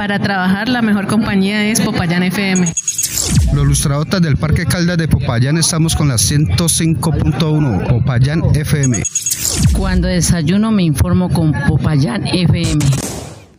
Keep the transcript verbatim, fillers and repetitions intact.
Para trabajar la mejor compañía es Popayán F M. Los lustradotas del Parque Caldas de Popayán estamos con la ciento cinco punto uno, Popayán F M. Cuando desayuno me informo con Popayán F M.